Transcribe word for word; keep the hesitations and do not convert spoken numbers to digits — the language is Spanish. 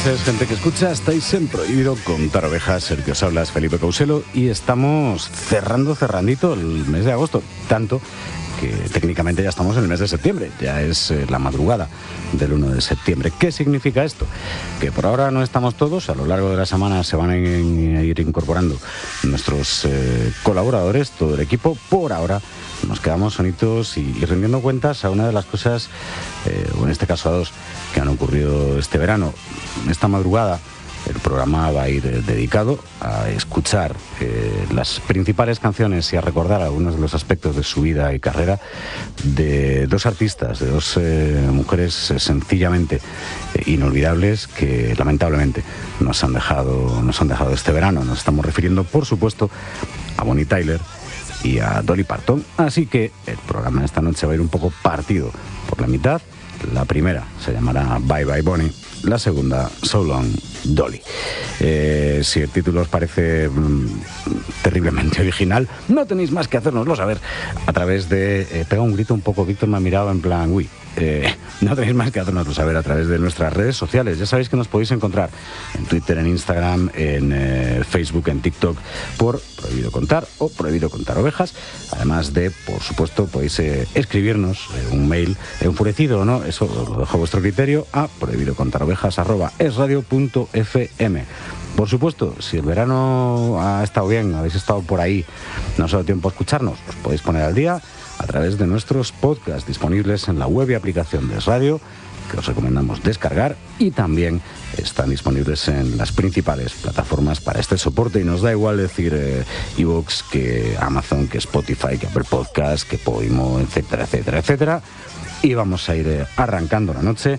noches, gente que escucha. Estáis en Prohibido Contar Ovejas. El que os habla es Felipe Couselo y estamos cerrando, cerrandito el mes de agosto. Tanto que técnicamente ya estamos en el mes de septiembre. Ya es eh, la madrugada del uno de septiembre. ¿Qué significa esto? Que por ahora no estamos todos. A lo largo de la semana se van a ir incorporando nuestros eh, colaboradores, todo el equipo. Por ahora nos quedamos sonitos y, y rendiendo cuentas a una de las cosas, eh, o en este caso a dos, que han ocurrido este verano. Esta madrugada el programa va a ir eh, dedicado a escuchar eh, las principales canciones y a recordar algunos de los aspectos de su vida y carrera de dos artistas, de dos eh, mujeres eh, sencillamente eh, inolvidables que lamentablemente nos han dejado, nos han dejado este verano. Nos estamos refiriendo, por supuesto, a Bonnie Tyler y a Dolly Parton. Así que el programa de esta noche va a ir un poco partido por la mitad. La primera se llamará Bye Bye Bonnie, la segunda So Long Dolly. Eh, si el título os parece mmm, terriblemente original, no tenéis más que hacérnoslo saber a través de... Eh, pega un grito un poco, Víctor me ha mirado en plan, uy, eh, no tenéis más que hacérnoslo saber a través de nuestras redes sociales. Ya sabéis que nos podéis encontrar en Twitter, en Instagram, en eh, Facebook, en TikTok, por Prohibido Contar o Prohibido Contar Ovejas. Además de, por supuesto, podéis eh, escribirnos eh, un mail enfurecido o no, eso lo dejo a vuestro criterio, a prohibidocontarovejas arroba esradio punto f m. Por supuesto, si el verano ha estado bien, habéis estado por ahí, no os ha dado tiempo a escucharnos, os podéis poner al día a través de nuestros podcasts disponibles en la web y aplicación de Es Radio, que os recomendamos descargar, y también están disponibles en las principales plataformas para este soporte, y nos da igual decir eh, iVoox que Amazon, que Spotify, que Apple Podcast, que Podimo, etcétera, etcétera, etcétera. Y vamos a ir eh, arrancando la noche